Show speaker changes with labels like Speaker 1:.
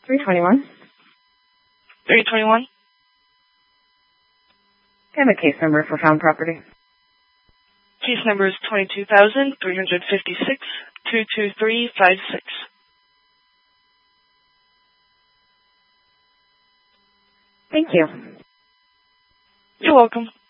Speaker 1: 321.
Speaker 2: 321.
Speaker 1: And the case number for found property.
Speaker 2: Case number is 22,356 22356.
Speaker 1: Thank you.
Speaker 2: You're welcome.